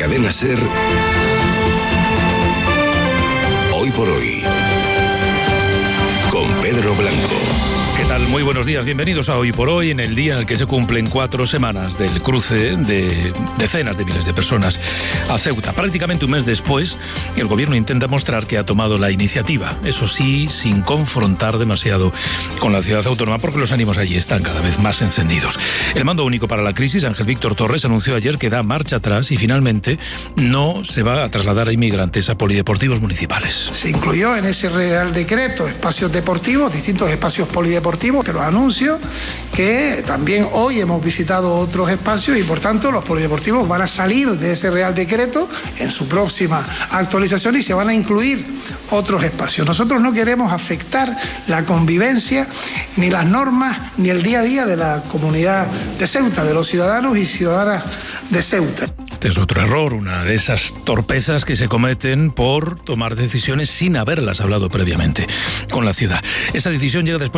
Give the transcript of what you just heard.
Cadena SER, Hoy por Hoy, con Pedro Blanco. ¿Qué tal? Muy buenos días, bienvenidos a Hoy por Hoy, en el día en el que se cumplen 4 semanas del cruce de decenas de miles de personas a Ceuta. Prácticamente un mes después, el gobierno intenta mostrar que ha tomado la iniciativa, eso sí, sin confrontar demasiado con la ciudad autónoma, porque los ánimos allí están cada vez más encendidos. El mando único para la crisis, Ángel Víctor Torres, anunció ayer que da marcha atrás y finalmente no se va a trasladar a inmigrantes a polideportivos municipales. Se incluyó en ese Real Decreto espacios deportivos, distintos espacios polideportivos, pero anuncio que también hoy hemos visitado otros espacios y por tanto los polideportivos van a salir de ese Real Decreto en su próxima actualización y se van a incluir otros espacios. Nosotros no queremos afectar la convivencia, ni las normas, ni el día a día de la comunidad de Ceuta, de los ciudadanos y ciudadanas de Ceuta. Este es otro error, una de esas torpezas que se cometen por tomar decisiones sin haberlas hablado previamente con la ciudad. Esa decisión llega después